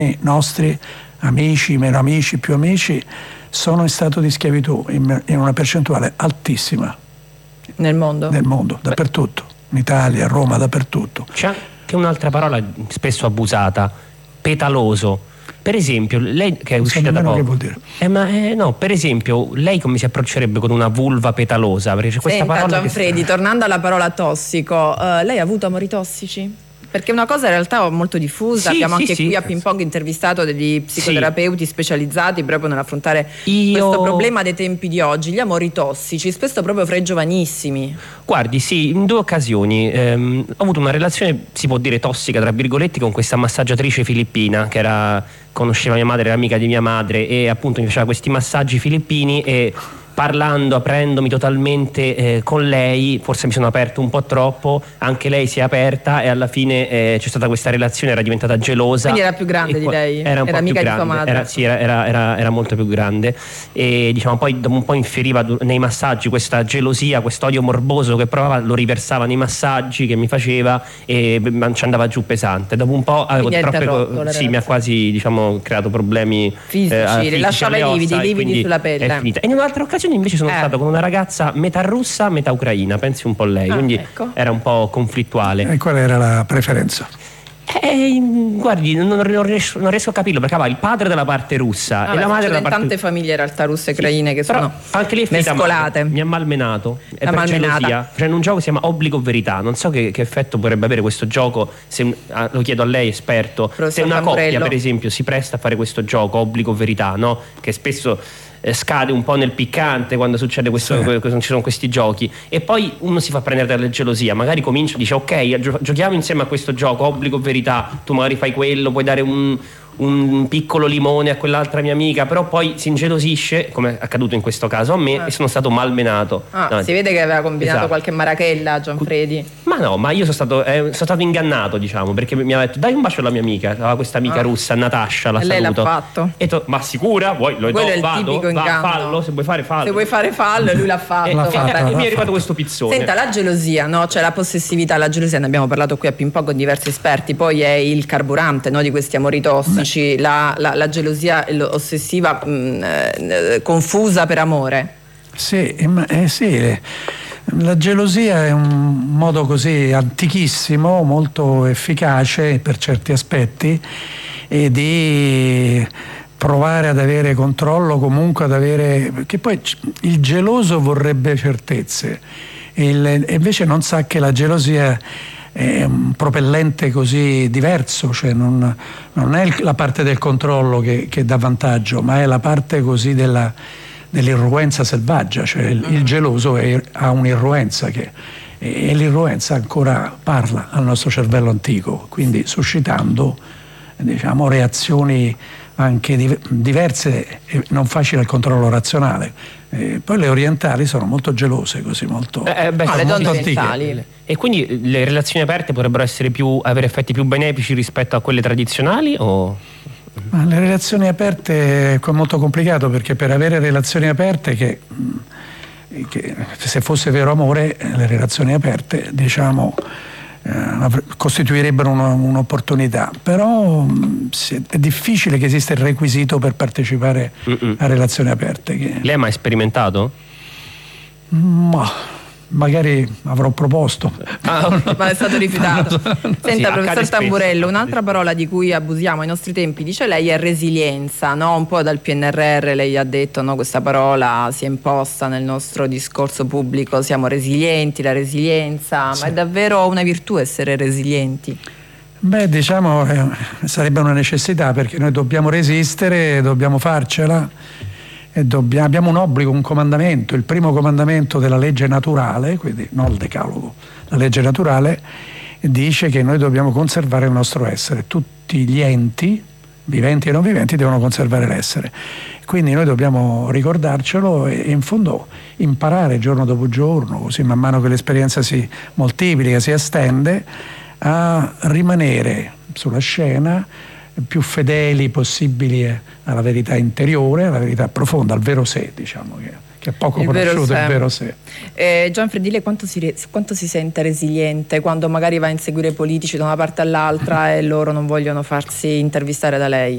nostri, amici, meno amici, più amici, sono in stato di schiavitù in una percentuale altissima. Nel mondo? Nel mondo, dappertutto. In Italia, a Roma, dappertutto. C'è anche un'altra parola spesso abusata, petaloso. Per esempio, lei che è uscita da poco. Che vuol dire? No, per esempio, lei come si approccerebbe con una vulva petalosa? Perché c'è questa parola. Gianfredi, tornando alla parola tossico, lei ha avuto amori tossici? Perché è una cosa in realtà molto diffusa. Abbiamo anche qui a Ping Pong intervistato degli psicoterapeuti specializzati proprio nell'affrontare questo problema dei tempi di oggi, gli amori tossici, spesso proprio fra i giovanissimi. Guardi, sì, in 2 occasioni ho avuto una relazione, si può dire tossica tra virgolette, con questa massaggiatrice filippina che conosceva mia madre, era amica di mia madre, e appunto mi faceva questi massaggi filippini, e aprendomi totalmente con lei, forse mi sono aperto un po' troppo, anche lei si è aperta, e alla fine c'è stata questa relazione, era diventata gelosa. Quindi era più grande di lei? Era amica di tua madre? Era molto più grande, e diciamo poi dopo un po' inferiva nei massaggi questa gelosia, questo odio morboso che provava, lo riversava nei massaggi che mi faceva, e ci andava giù pesante. Dopo un po' avevo mi ha quasi creato problemi fisici, lasciava i lividi sulla pelle. È finita. E in un'altra occasione invece sono stato con una ragazza metà russa, metà ucraina, pensi un po' lei, quindi era un po' conflittuale. E qual era la preferenza? Guardi, non riesco a capirlo, perché il padre della parte russa e la madre della parte. Tante famiglie in realtà russe e ucraine che sono anche lì mescolate. Mi ha malmenato. È per gelosia. C'è un gioco che si chiama Obbligo o Verità. Non so che effetto potrebbe avere questo gioco, lo chiedo a lei, esperto. Professor Se una Tamburello. coppia, per esempio, si presta a fare questo gioco Obbligo o Verità, no? Che spesso scade un po' nel piccante quando succede quando ci sono questi giochi, e poi uno si fa prendere dalla gelosia, magari comincia, dice ok, giochiamo insieme a questo gioco Obbligo o Verità, tu magari fai quello, puoi dare un piccolo limone a quell'altra mia amica, però poi si ingelosisce, come è accaduto in questo caso a me, e sono stato malmenato. Si vede che aveva combinato qualche marachella Gianfredi. Ma io sono stato ingannato, perché mi ha detto dai un bacio alla mia amica, aveva questa amica russa, Natascia, la saluto. Lei l'ha fatto. E ma sicura? Quello è il tipico inganno. Fallo, se vuoi fare fallo. Se vuoi fare fallo, lui l'ha fatto. E mi è arrivato questo pizzone. Senta, la gelosia, no? Cioè la possessività, la gelosia, ne abbiamo parlato qui a Ping Pong con diversi esperti, poi è il carburante, no, di questi amori tossici. La gelosia ossessiva confusa per amore. Sì, la gelosia è un modo così antichissimo, molto efficace per certi aspetti, e di provare ad avere controllo, comunque perché poi il geloso vorrebbe certezze, e invece non sa che la gelosia è un propellente così diverso, cioè non è la parte del controllo che dà vantaggio, ma è la parte così dell'irruenza selvaggia, cioè il geloso ha un'irruenza e l'irruenza ancora parla al nostro cervello antico, quindi suscitando reazioni anche diverse e non facili al controllo razionale. Poi le orientali sono molto gelose, così molto le donne orientali. E quindi le relazioni aperte potrebbero avere effetti più benefici rispetto a quelle tradizionali, o? Ma le relazioni aperte è molto complicato, perché per avere relazioni aperte, che se fosse vero amore, le relazioni aperte costituirebbero un'opportunità, però è difficile che esista il requisito per partecipare a relazioni aperte. Lei ha mai sperimentato? Magari avrò proposto, ma è stato rifiutato. Senta, professor Tamburello, un'altra parola di cui abusiamo ai nostri tempi, dice lei, è resilienza, no? Un po' dal PNRR lei ha detto, no, questa parola si è imposta nel nostro discorso pubblico, siamo resilienti, la resilienza, ma è davvero una virtù essere resilienti? Sarebbe una necessità, perché noi dobbiamo resistere, dobbiamo farcela, e abbiamo un obbligo, un comandamento. Il primo comandamento della legge naturale, quindi non il decalogo, la legge naturale dice che noi dobbiamo conservare il nostro essere. Tutti gli enti, viventi e non viventi, devono conservare l'essere. Quindi noi dobbiamo ricordarcelo e in fondo imparare giorno dopo giorno, così man mano che l'esperienza si moltiplica, si estende, a rimanere sulla scena più fedeli possibili alla verità interiore, alla verità profonda, al vero sé, che è poco conosciuto, il vero sé. Gianfredi, lei quanto si sente resiliente quando magari va a inseguire politici da una parte all'altra e loro non vogliono farsi intervistare da lei?